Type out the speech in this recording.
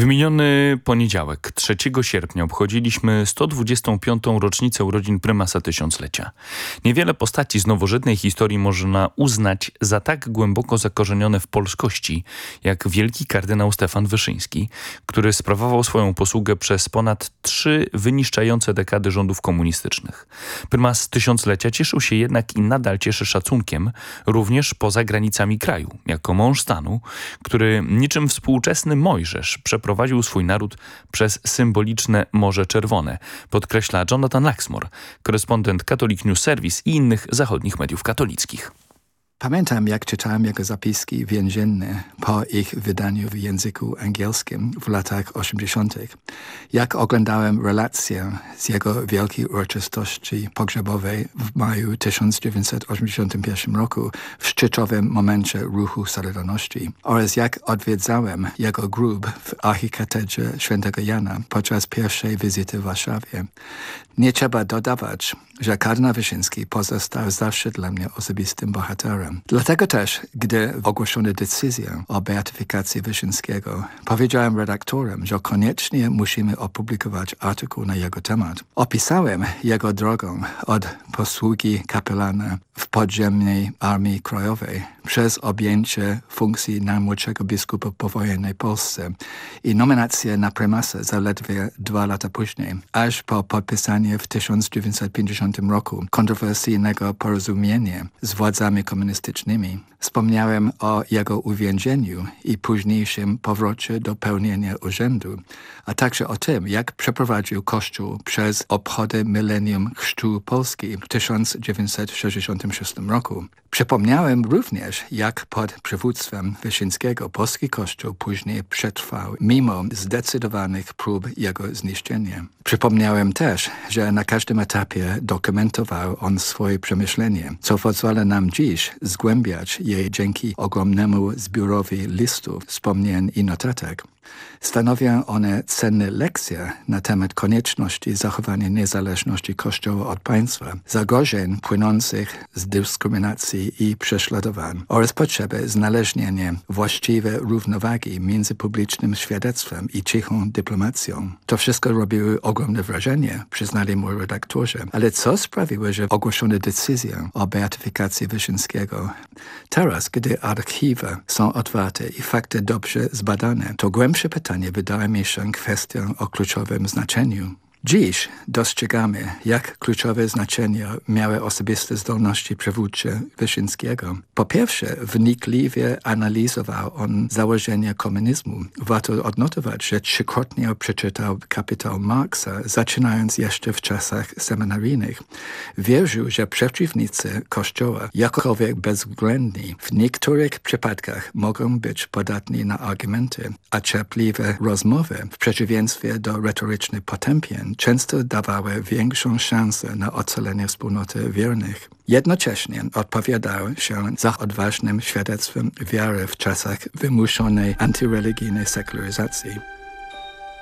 miniony poniedziałek, 3 sierpnia, obchodziliśmy 125. rocznicę urodzin prymasa tysiąclecia. Niewiele postaci z nowożytnej historii można uznać za tak głęboko zakorzenione w polskości, jak wielki kardynał Stefan Wyszyński, który sprawował swoją posługę przez ponad 3 wyniszczające dekady rządów komunistycznych. Prymas tysiąclecia cieszył się jednak i nadal cieszy szacunkiem, również poza granicami kraju, jako mąż stanu, który niczym współczesny Mojżesz przeprowadził swój naród przez symboliczne Morze Czerwone, podkreśla Jonathan Laxmore, korespondent Catholic News Service i innych zachodnich mediów katolickich. Pamiętam, jak czytałem jego zapiski więzienne po ich wydaniu w języku angielskim w latach 80. Jak oglądałem relacje z jego wielkiej uroczystości pogrzebowej w maju 1981 roku w szczytowym momencie ruchu Solidarności oraz jak odwiedzałem jego grób w archikatedrze Świętego Jana podczas pierwszej wizyty w Warszawie. Nie trzeba dodawać, że kardynał Wyszyński pozostał zawsze dla mnie osobistym bohaterem. Dlatego też, gdy ogłoszono decyzję o beatyfikacji Wyszyńskiego, powiedziałem redaktorem, że koniecznie musimy opublikować artykuł na jego temat. Opisałem jego drogę od posługi kapelana w podziemnej Armii Krajowej przez objęcie funkcji najmłodszego biskupa w powojennej Polsce i nominację na prymasa zaledwie 2 lata później, aż po podpisanie w 1950 roku kontrowersyjnego porozumienia z władzami komunistycznymi. Wspomniałem o jego uwięzieniu i późniejszym powrocie do pełnienia urzędu, a także o tym, jak przeprowadził Kościół przez obchody milenium chrztu Polski w 1966 roku. Przypomniałem również, jak pod przywództwem Wyszyńskiego polski Kościół później przetrwał mimo zdecydowanych prób jego zniszczenia. Przypomniałem też, że na każdym etapie dokumentował on swoje przemyślenie, co pozwala nam dziś zgłębiać je dzięki ogromnemu zbiorowi listów, wspomnień i notatek. Stanowią one cenne lekcje na temat konieczności zachowania niezależności Kościoła od państwa, zagrożeń płynących z dyskryminacji i prześladowań oraz potrzeby znalezienia właściwej równowagi między publicznym świadectwem i cichą dyplomacją. To wszystko robiło ogromne wrażenie, przyznali moi redaktorzy. Ale co sprawiło, że ogłoszono decyzję o beatyfikacji Wyszyńskiego? Teraz, gdy archiwa są otwarte i fakty dobrze zbadane, to głębsze pytanie wydaje mi się kwestią o kluczowym znaczeniu. Dziś dostrzegamy, jak kluczowe znaczenie miały osobiste zdolności przywódcze Wyszyńskiego. Po pierwsze, wnikliwie analizował on założenia komunizmu. Warto odnotować, że 3-krotnie przeczytał Kapitał Marksa, zaczynając jeszcze w czasach seminaryjnych. Wierzył, że przeciwnicy Kościoła, jakkolwiek bezwzględni, w niektórych przypadkach mogą być podatni na argumenty, a cierpliwe rozmowy, w przeciwieństwie do retorycznych potępień, często dawały większą szansę na ocalenie wspólnoty wiernych. Jednocześnie odpowiadał się za odważnym świadectwem wiary w czasach wymuszonej antyreligijnej sekularyzacji.